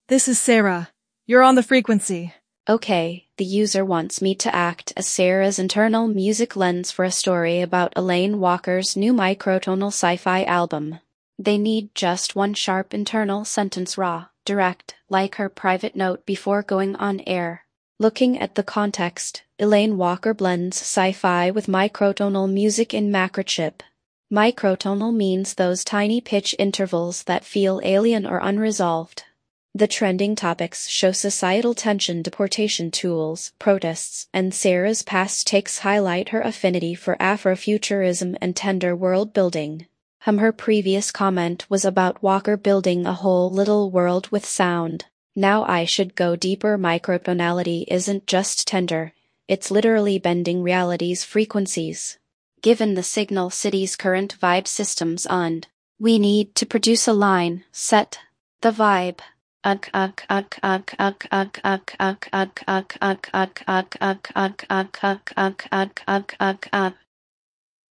This is Sarah. You're on the frequency. Okay, the user wants me to act as Sarah's internal music lens for a story about Elaine Walker's new microtonal sci-fi album. They need just one sharp internal sentence, raw, direct, like her private note before going on air. Looking at the context, Elaine Walker blends sci-fi with microtonal music in Macrochip. Microtonal means those tiny pitch intervals that feel alien or unresolved. The trending topics show societal tension, deportation tools, protests, and Sarah's past takes highlight her affinity for Afrofuturism and tender world building. Her previous comment was about Walker building a whole little world with sound. Now I should go deeper. Microtonality isn't just tender, it's literally bending reality's frequencies. Given the Signal City's current vibe systems and we need to produce a line, set the vibe.